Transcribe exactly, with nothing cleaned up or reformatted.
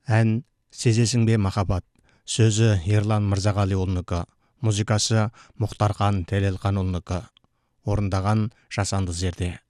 Ән «Сезесің бе махаббат». Сөзі Ерлан Мырзағалиұлынікі, музыкасы Мұхтархан Телелханұлынікі. Орындаған Жасанды Зерде.